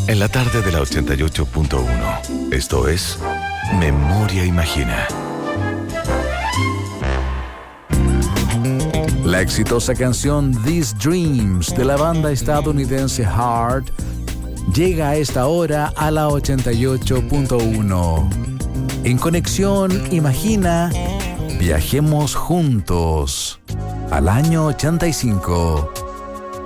En la tarde de la 88.1. Esto es Memoria Imagina. La exitosa canción These Dreams de la banda estadounidense Heart llega a esta hora a la 88.1. En Conexión Imagina, viajemos juntos al año 85.